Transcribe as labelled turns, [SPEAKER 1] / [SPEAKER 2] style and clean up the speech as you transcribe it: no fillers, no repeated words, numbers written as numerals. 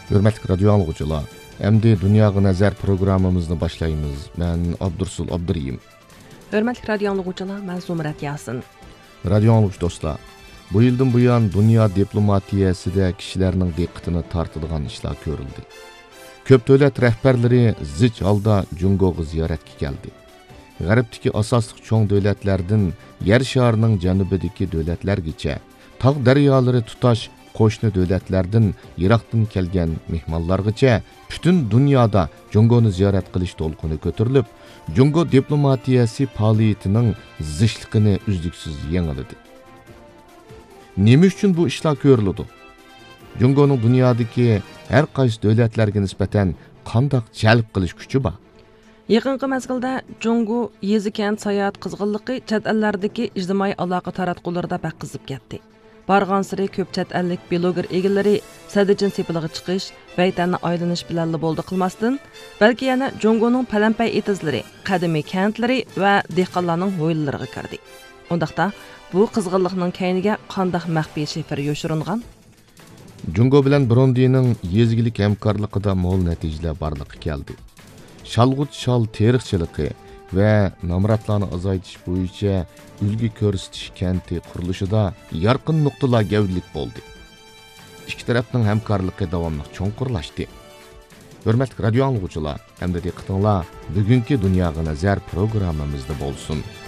[SPEAKER 1] Hürmetli radyo anlıqçılar, endi Dünyaya Nazar programımızını başlayımız. Ben Abdursul Abduriyim.
[SPEAKER 2] Hürmetli radyo anlıqçılar, ben Zumrat Yasin.
[SPEAKER 1] Radyo anlıqçı dostlar, bu yıldan bu yan dünya diplomatiyasida kişilerinin diqqatini tartılgan işler görüldü. Köp devlet rehberleri zich halda Jungo'ga ziyaretki geldi. G'arbdagi asosli cho'ng davlatlardan yer sharining janubidagi davlatlargacha, tog' daryolari tutash qo'shni davlatlardan yiroqdan kelgan mehmonlargacha butun dunyoda Jungoni ziyorat qilish to'lqini ko'tarilib, Jungo diplomatiyasi faoliyatining zishliqini uzluksiz yangiladi. Nima uchun bu ishlar ko'riladi? Jungoning dunyodagi har qaysi davlatlarga nisbatan qanday jalb qilish kuchi bor?
[SPEAKER 2] Yaqinqi mezgilda Jungo yezi-kent sayohat qizg'inligi chet ellardagi ijtimoiy aloqa taratqularida baqizib ketdi. Barg'ansiri ko'p chet ellik bloger egillari sadijin sepiliga chiqish, baytanni aylanish bilan bo'ldi qilmasdan, balki yana Jungoning palampay etizlari, qadimiy kentlari va dehqonlarning ho'yillariga kirdi. Undaqda bu qizg'inlikning kayniga qanday maxfiy shifr yoshiringan?
[SPEAKER 1] Jungo bilan Burundining yezgilik hamkorligida mo'l natijalar borligi keldi. Shalg'ut shal tarixchiligi va namratlarni azaytish bo'yicha ulgi ko'rsatish kenti qurilishida yorqin nuqtalar gavdlik bo'ldi. Ikki tarafning hamkorligi davomli cho'nqurlashdi. Hurmatli radio anglag'uchilar, hamda diqqatinglar bugungi Dunyoga Nazar programmamizda bo'lsin.